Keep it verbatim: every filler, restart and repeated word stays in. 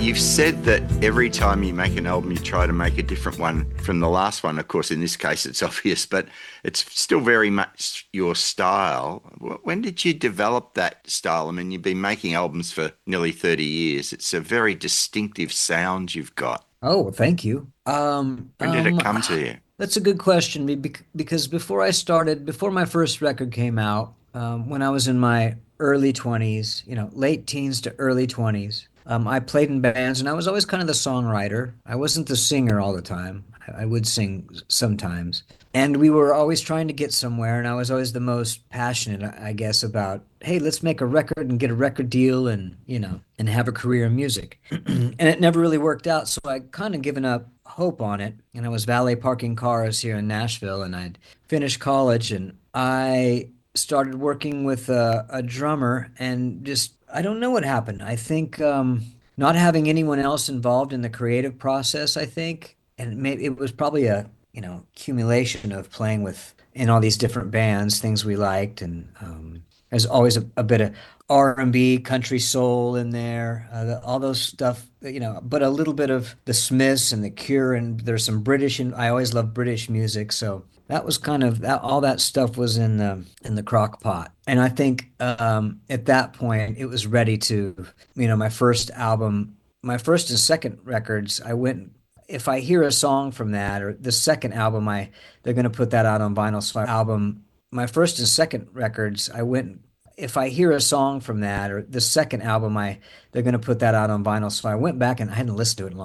You've said that every time you make an album, you try to make a different one from the last one. Of course, in this case, it's obvious, but it's still very much your style. When did you develop that style? I mean, you've been making albums for nearly thirty years. It's a very distinctive sound you've got. Oh, well, thank you. Um, When did it um, come to you? that's a good question be- bec- because before I started, before my first record came out, um, when I was in my early twenties, you know, late teens to early twenties, um, I played in bands and I was always kind of the songwriter. I wasn't the singer all the time. I, I would sing sometimes. And we were always trying to get somewhere, and I was always the most passionate, I I guess, about, hey, let's make a record and get a record deal and, you know, and have a career in music. And it never really worked out, so I kind of given up hope on it. And I was valet parking cars here in Nashville, and I'd finished college, and I started working with a, a drummer, and just I don't know what happened. I think um, not having anyone else involved in the creative process, I think, and maybe it was probably a you know accumulation of playing with in all these different bands, things we liked, and um, there's always a, a bit of R and B, country soul in there, uh, the, all those stuff, you know, but a little bit of the Smiths and the Cure, and there's some British, and I always love British music, so that was kind of that. All that stuff was in the in the crock pot, and I think um, at that point it was ready to, you know, my first album, my first and second records. I went if I hear a song from that or the second album, I they're going to put that out on vinyl. So my album, my first and second records, I went if I hear a song from that or the second album, I they're going to put that out on vinyl. So I went back and I hadn't listened to it in a long